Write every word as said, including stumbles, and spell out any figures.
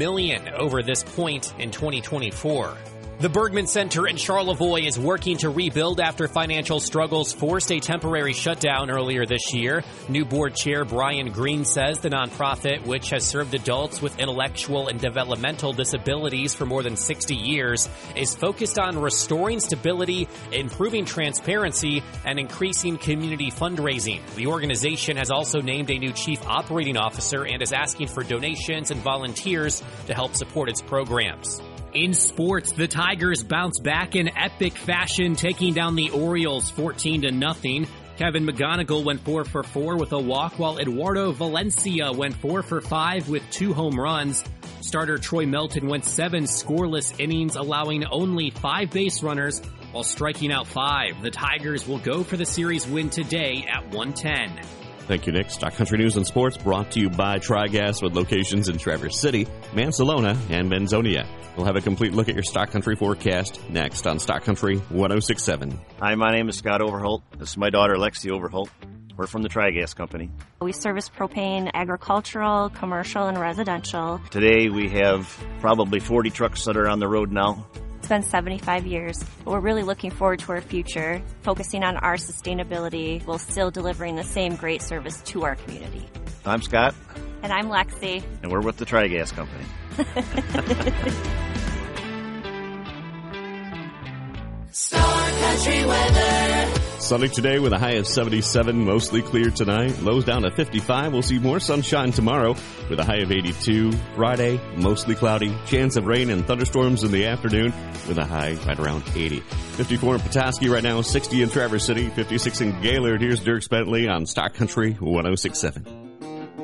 million dollars over this point in twenty twenty-four. The Bergman Center in Charlevoix is working to rebuild after financial struggles forced a temporary shutdown earlier this year. New board chair Brian Green says the nonprofit, which has served adults with intellectual and developmental disabilities for more than sixty years, is focused on restoring stability, improving transparency, and increasing community fundraising. The organization has also named a new chief operating officer and is asking for donations and volunteers to help support its programs. In sports, the Tigers bounce back in epic fashion, taking down the Orioles fourteen to nothing. Kevin McGonigal went four for four with a walk, while Eduardo Valencia went four for five with two home runs. Starter Troy Melton went seven scoreless innings, allowing only five base runners while striking out five. The Tigers will go for the series win today at one ten. Thank you, Nick. Stock Country News and Sports brought to you by Tri-Gas with locations in Traverse City, Mansalona, and Benzonia. We'll have a complete look at your Stock Country forecast next on Stock Country one oh six point seven. Hi, my name is Scott Overholt. This is my daughter, Lexi Overholt. We're from the Tri-Gas Company. We service propane, agricultural, commercial, and residential. Today we have probably forty trucks that are on the road now. It's been seventy-five years. We're really looking forward to our future, focusing on our sustainability while still delivering the same great service to our community. I'm Scott. And I'm Lexi. And we're with the Tri-Gas Company. Star Country weather. Sunny today with a high of seventy-seven, mostly clear tonight. Lows down to fifty-five. We'll see more sunshine tomorrow with a high of eighty-two. Friday, mostly cloudy. Chance of rain and thunderstorms in the afternoon with a high right around eighty. fifty-four in Petoskey right now, sixty in Traverse City, fifty-six in Gaylord. Here's Dirk Bentley on Stock Country one oh six point seven.